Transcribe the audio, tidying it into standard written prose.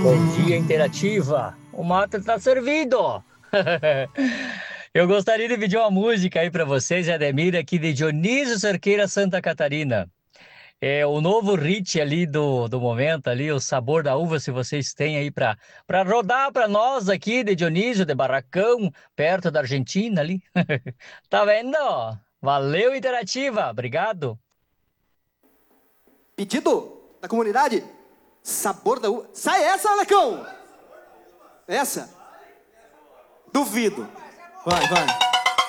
Bom dia, Interativa. O mate está servido. Eu gostaria de pedir uma música aí para vocês, Ademir, aqui de Dionísio Cerqueira, Santa Catarina. É o novo hit ali do momento ali, o Sabor da Uva, se vocês têm aí para rodar para nós aqui de Dionísio, de Barracão, perto da Argentina ali. Tá vendo? Valeu, Interativa. Obrigado. Pedido da comunidade, sabor da uva. Sai essa, Alecão! Essa? Duvido. Vai, vai.